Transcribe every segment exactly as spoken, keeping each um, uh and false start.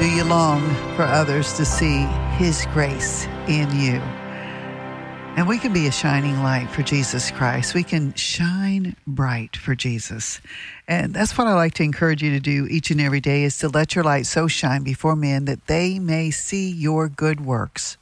Do you long for others to see His grace in you? And we can be a shining light for Jesus Christ. We can shine bright for Jesus. And that's what I like to encourage you to do each and every day, is to let your light so shine before men that they may see your good works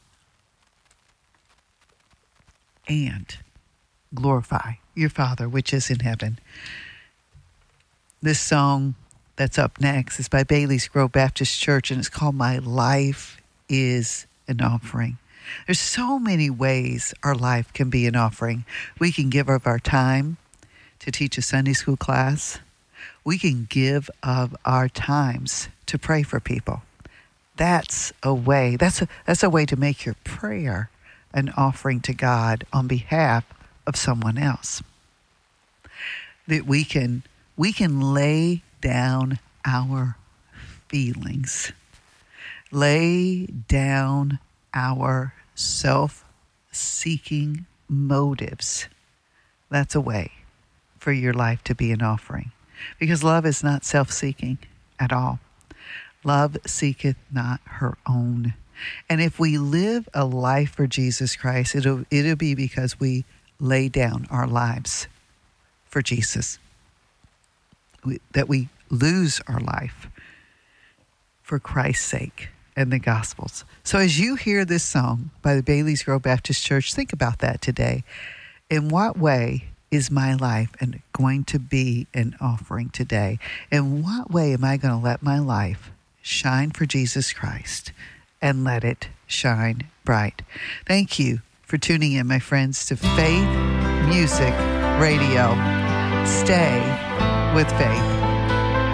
and glorify your Father which is in heaven. This song that's up next is by Bailey's Grove Baptist Church, and it's called My Life is an Offering. There's so many ways our life can be an offering. We can give of our time to teach a Sunday school class. We can give of our times to pray for people. That's a way. That's a, that's a way to make your prayer an offering to God on behalf of someone else. That we can we can lay down our feelings, lay down our self-seeking motives. That's a way for your life to be an offering, because love is not self-seeking at all. Love seeketh not her own. And if we live a life for Jesus Christ, it'll it'll be because we lay down our lives for Jesus. We, that we lose our life for Christ's sake and the Gospels. So as you hear this song by the Bailey's Grove Baptist Church, think about that today. In what way is my life and going to be an offering today? In what way am I going to let my life shine for Jesus Christ and let it shine bright? Thank you for tuning in, my friends, to Faith Music Radio. Stay with faith.